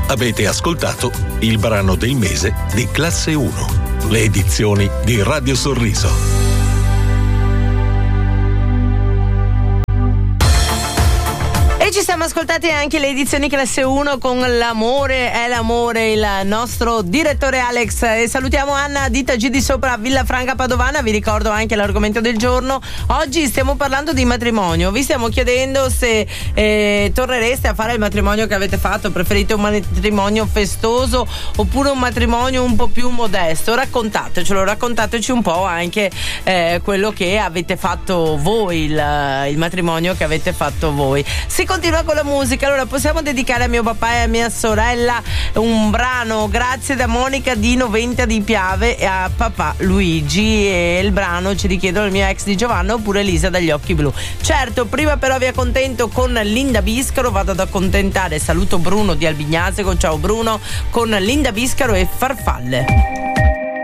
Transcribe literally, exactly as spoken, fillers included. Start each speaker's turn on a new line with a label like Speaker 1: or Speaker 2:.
Speaker 1: Avete ascoltato il brano del mese di Classe uno, le edizioni di Radio Sorriso.
Speaker 2: Ci siamo ascoltati anche le edizioni Classe uno con L'amore è l'amore, il nostro direttore Alex, e salutiamo Anna Ditta G di sopra Villafranca Padovana. Vi ricordo anche l'argomento del giorno. Oggi stiamo parlando di matrimonio. Vi stiamo chiedendo se eh, tornereste a fare il matrimonio che avete fatto. Preferite un matrimonio festoso oppure un matrimonio un po' più modesto? Raccontatecelo, raccontateci un po' anche eh, quello che avete fatto voi, il, il matrimonio che avete fatto voi. Si continua con la musica. Allora possiamo dedicare a mio papà e a mia sorella un brano, Grazie, da Monica di Noventa di Piave, e a papà Luigi, e il brano ci richiedono il mio ex di Giovanna oppure Elisa dagli occhi blu. Certo, prima però vi accontento con Linda Biscaro, vado ad accontentare, saluto Bruno di Albignasego, ciao Bruno, con Linda Biscaro e Farfalle.